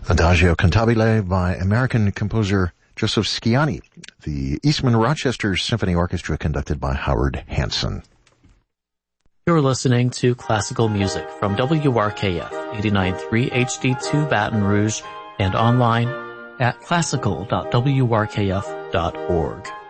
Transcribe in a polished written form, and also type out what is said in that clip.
Adagio Cantabile by American composer Joseph Sciani, the Eastman Rochester Symphony Orchestra conducted by Howard Hanson. You're listening to classical music from WRKF 89.3 HD2 Baton Rouge and online at classical.wrkf.org.